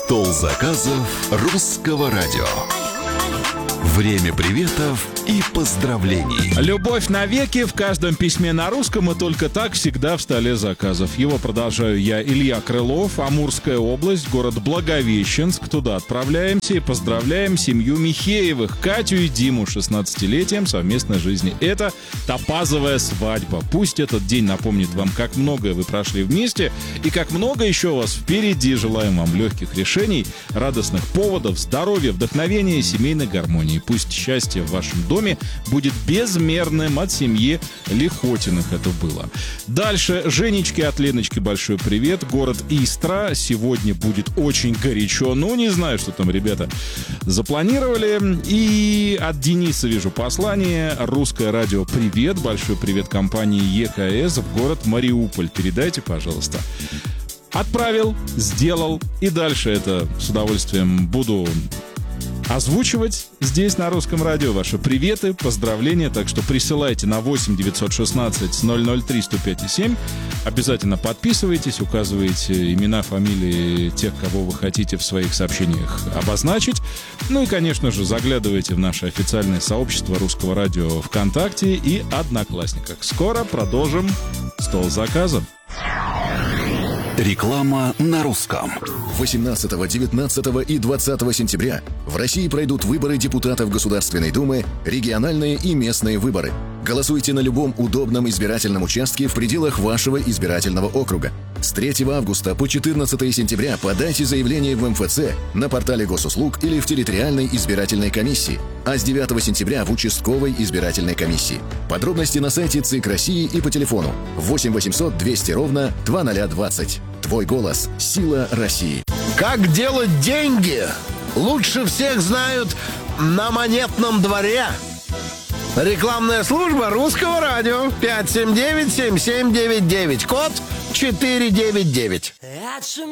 Стол заказов русского радио. Время приветов и поздравлений. Любовь навеки в каждом письме на русском, и только так всегда в столе заказов. Его продолжаю я, Илья Крылов, Амурская область, город Благовещенск. Туда отправляемся и поздравляем семью Михеевых, Катю и Диму, 16-летием совместной жизни. Это топазовая свадьба. Пусть этот день напомнит вам, как многое вы прошли вместе и как много еще у вас впереди. Желаем вам легких решений, радостных поводов, здоровья, вдохновения и семейной гармонии. Пусть счастье в вашем доме будет безмерным. От семьи Лихотиных это было. Дальше Женечке от Леночки большой привет. Город Истра. Сегодня будет очень горячо. Ну, не знаю, что там ребята запланировали. И от Дениса вижу послание. Русское радио привет. Большой привет компании ЕКС в город Мариуполь. Передайте, пожалуйста. Отправил, сделал. И дальше это с удовольствием буду озвучивать здесь на русском радио ваши приветы, поздравления. Так что присылайте на 8 916 003 105 7. Обязательно подписывайтесь, указывайте имена, фамилии тех, кого вы хотите в своих сообщениях обозначить. Ну и, конечно же, заглядывайте в наше официальное сообщество русского радио ВКонтакте и Одноклассниках. Скоро продолжим стол заказов. Реклама на русском. 18, 19 и 20 сентября в России пройдут выборы депутатов Государственной Думы, региональные и местные выборы. Голосуйте на любом удобном избирательном участке в пределах вашего избирательного округа. С 3 августа по 14 сентября подайте заявление в МФЦ, на портале госуслуг или в территориальной избирательной комиссии, а с 9 сентября в участковой избирательной комиссии. Подробности на сайте ЦИК России и по телефону 8 800 200 ровно 2020. Твой голос – сила России. Как делать деньги? Лучше всех знают на Монетном дворе. Рекламная служба русского радио 579-7799. Код 499.